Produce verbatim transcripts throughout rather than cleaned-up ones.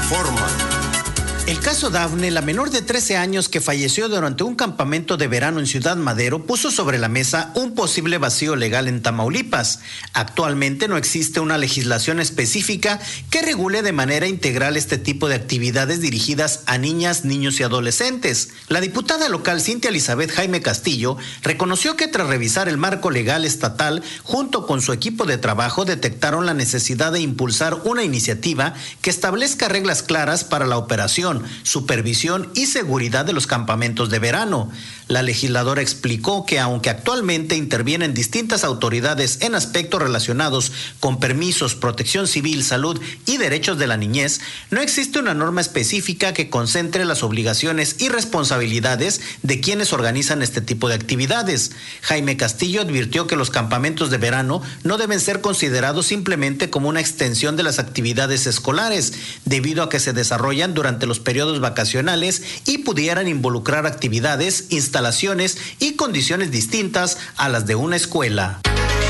informa. El caso Dafne, la menor de trece años que falleció durante un campamento de verano en Ciudad Madero, puso sobre la mesa un posible vacío legal en Tamaulipas. Actualmente no existe una legislación específica que regule de manera integral este tipo de actividades dirigidas a niñas, niños y adolescentes. La diputada local Cintia Elizabeth Jaime Castillo reconoció que tras revisar el marco legal estatal, junto con su equipo de trabajo, detectaron la necesidad de impulsar una iniciativa que establezca reglas claras para la operación, supervisión y seguridad de los campamentos de verano. La legisladora explicó que aunque actualmente intervienen distintas autoridades en aspectos relacionados con permisos, protección civil, salud y derechos de la niñez, no existe una norma específica que concentre las obligaciones y responsabilidades de quienes organizan este tipo de actividades. Jaime Castillo advirtió que los campamentos de verano no deben ser considerados simplemente como una extensión de las actividades escolares, debido a que se desarrollan durante los periodos vacacionales y pudieran involucrar actividades, instalaciones y condiciones distintas a las de una escuela.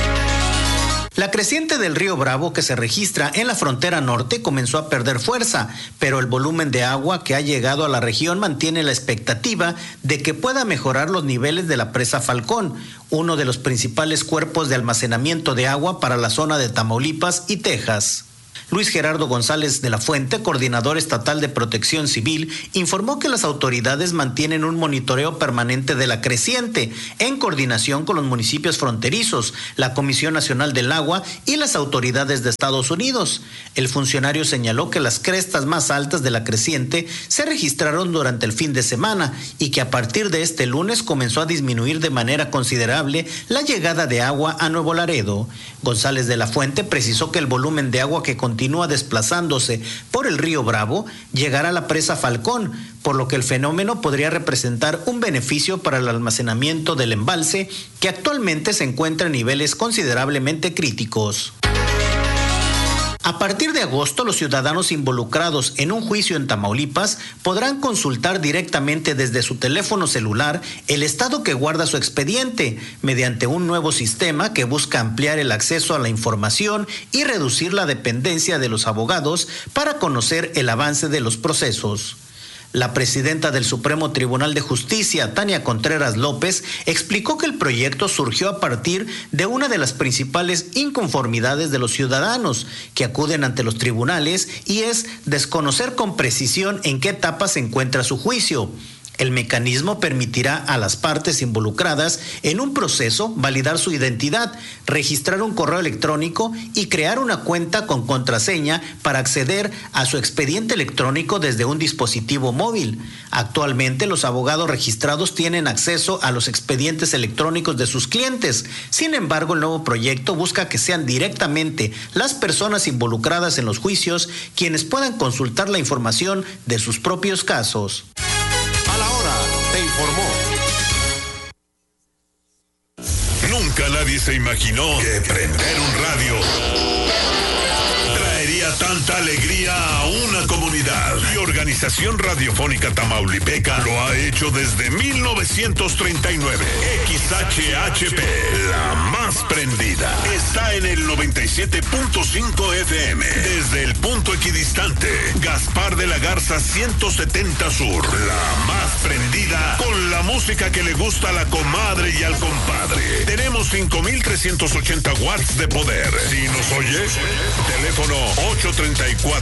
La creciente del río Bravo que se registra en la frontera norte comenzó a perder fuerza, pero el volumen de agua que ha llegado a la región mantiene la expectativa de que pueda mejorar los niveles de la presa Falcón, uno de los principales cuerpos de almacenamiento de agua para la zona de Tamaulipas y Texas. Luis Gerardo González de la Fuente, coordinador estatal de Protección Civil, informó que las autoridades mantienen un monitoreo permanente de la creciente, en coordinación con los municipios fronterizos, la Comisión Nacional del Agua y las autoridades de Estados Unidos. El funcionario señaló que las crestas más altas de la creciente se registraron durante el fin de semana y que a partir de este lunes comenzó a disminuir de manera considerable la llegada de agua a Nuevo Laredo. González de la Fuente precisó que el volumen de agua que continúa desplazándose por el río Bravo llegará a la presa Falcón, por lo que el fenómeno podría representar un beneficio para el almacenamiento del embalse, que actualmente se encuentra en niveles considerablemente críticos. A partir de agosto, los ciudadanos involucrados en un juicio en Tamaulipas podrán consultar directamente desde su teléfono celular el estado que guarda su expediente, mediante un nuevo sistema que busca ampliar el acceso a la información y reducir la dependencia de los abogados para conocer el avance de los procesos. La presidenta del Supremo Tribunal de Justicia, Tania Contreras López, explicó que el proyecto surgió a partir de una de las principales inconformidades de los ciudadanos que acuden ante los tribunales, y es desconocer con precisión en qué etapa se encuentra su juicio. El mecanismo permitirá a las partes involucradas en un proceso validar su identidad, registrar un correo electrónico y crear una cuenta con contraseña para acceder a su expediente electrónico desde un dispositivo móvil. Actualmente, los abogados registrados tienen acceso a los expedientes electrónicos de sus clientes. Sin embargo, el nuevo proyecto busca que sean directamente las personas involucradas en los juicios quienes puedan consultar la información de sus propios casos. Te informó. Nunca nadie se imaginó que prender un radio traería tanta alegría a una comunidad. Y Organización Radiofónica Tamaulipeca lo ha hecho desde mil novecientos treinta y nueve. X H H P, la más prendida, está en el noventa y siete punto cinco F M. Desde el punto equidistante, Gaspar de la Garza ciento setenta Sur, la más prendida, con la música que le gusta a la comadre y al compadre. Tenemos cinco mil trescientos ochenta watts de poder. Si nos oyes, teléfono ocho treinta y cuatro